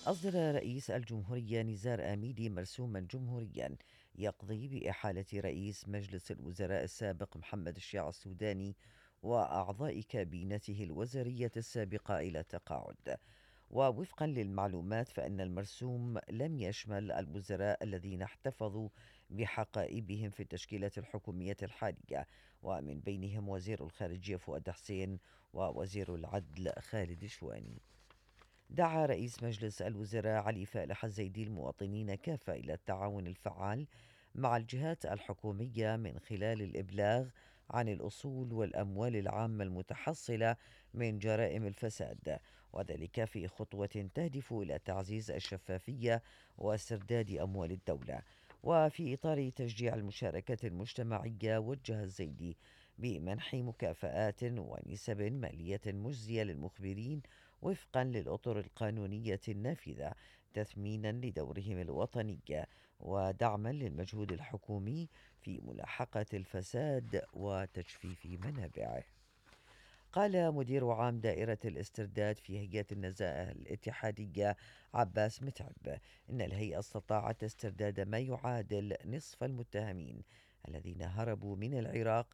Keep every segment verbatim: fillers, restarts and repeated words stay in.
أصدر رئيس الجمهورية نزار آميدي مرسوما جمهوريا يقضي بإحالة رئيس مجلس الوزراء السابق محمد الشيع السوداني وأعضاء كابينته الوزارية السابقة إلى التقاعد. ووفقا للمعلومات فإن المرسوم لم يشمل الوزراء الذين احتفظوا بحقائبهم في التشكيلات الحكومية الحالية، ومن بينهم وزير الخارجية فؤاد حسين ووزير العدل خالد شواني. دعا رئيس مجلس الوزراء علي فالح الزيدي المواطنين كافة إلى التعاون الفعال مع الجهات الحكومية من خلال الإبلاغ عن الأصول والأموال العامة المتحصلة من جرائم الفساد، وذلك في خطوة تهدف إلى تعزيز الشفافية واسترداد أموال الدولة. وفي إطار تشجيع المشاركة المجتمعية، وجه الزيدي بمنح مكافآت ونسب مالية مجزية للمخبرين وفقا للأطر القانونية النافذة، تثمينا لدورهم الوطني ودعما للمجهود الحكومي في ملاحقة الفساد وتجفيف منابعه. قال مدير عام دائرة الاسترداد في هيئة النزاهة الاتحادية عباس متعب إن الهيئة استطاعت استرداد ما يعادل نصف المتهمين الذين هربوا من العراق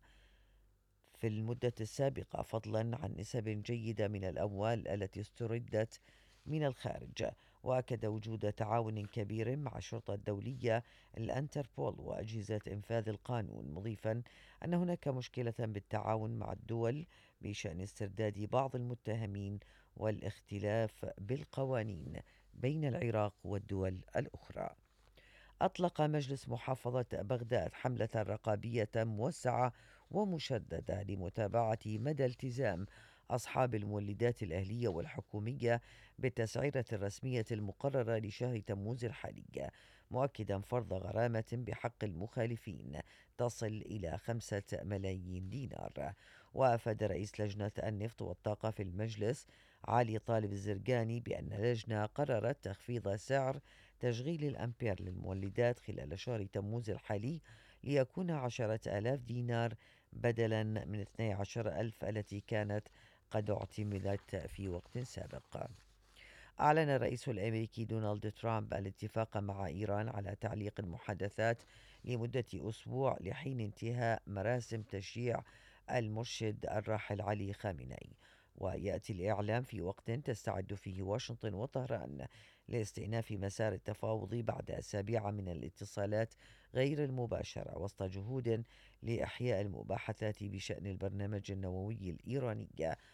في المدة السابقة، فضلا عن نسب جيدة من الأموال التي استردت من الخارج. وأكد وجود تعاون كبير مع الشرطة الدولية الأنتربول وأجهزة إنفاذ القانون، مضيفا أن هناك مشكلة بالتعاون مع الدول بشأن استرداد بعض المتهمين والاختلاف بالقوانين بين العراق والدول الأخرى. أطلق مجلس محافظة بغداد حملة رقابية موسعة ومشددة لمتابعة مدى التزام أصحاب المولدات الأهلية والحكومية بالتسعيرة الرسمية المقررة لشهر تموز الحالي، مؤكدا فرض غرامة بحق المخالفين تصل إلى خمسة ملايين دينار. وأفاد رئيس لجنة النفط والطاقة في المجلس علي طالب الزرقاني بأن اللجنة قررت تخفيض سعر تشغيل الأمبير للمولدات خلال شهر تموز الحالي ليكون عشرة آلاف دينار بدلا من اثني عشر ألف التي كانت قد اعتمدت في وقت سابق. أعلن الرئيس الأمريكي دونالد ترامب الاتفاق مع إيران على تعليق المحادثات لمدة أسبوع لحين انتهاء مراسم تشييع المرشد الراحل علي خامنئي. ويأتي الإعلام في وقت تستعد فيه واشنطن وطهران لاستئناف مسار التفاوض بعد أسابيع من الاتصالات غير المباشرة، وسط جهود لإحياء المباحثات بشأن البرنامج النووي الإيراني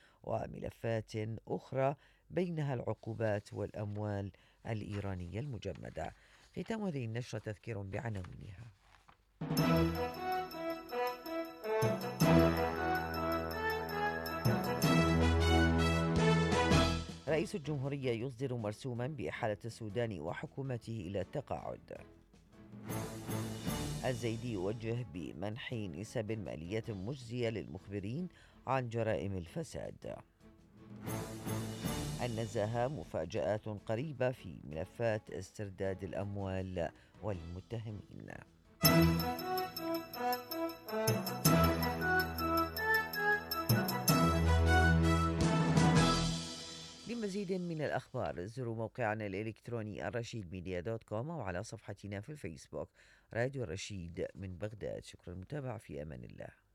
وملفات أخرى بينها العقوبات والأموال الإيرانية المجمدة. ختام هذه النشرة تذكير بعناوينها. رئيس الجمهورية يصدر مرسوما بإحالة السودان وحكومته إلى التقاعد. الزيدي يوجه بمنح نسب مالية مجزية للمخبرين عن جرائم الفساد. النزاهة مفاجآت قريبة في ملفات استرداد الأموال والمتهمين. لمزيد من الأخبار زوروا موقعنا الإلكتروني الرشيد ميديا دوت كوم أو على صفحتنا في الفيسبوك راديو الرشيد من بغداد. شكرا للمتابعة، في أمان الله.